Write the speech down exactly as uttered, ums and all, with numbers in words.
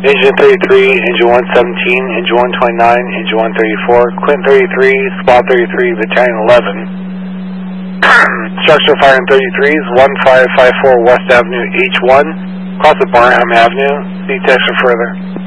Engine thirty-three, Engine one seventeen, Engine one twenty-nine, Engine one thirty-four, Clinton thirty-three, Squad thirty-three, Battalion eleven. Structure firing thirty-threes, one five five four West Avenue, H one, across the Barnham Avenue. See text for further.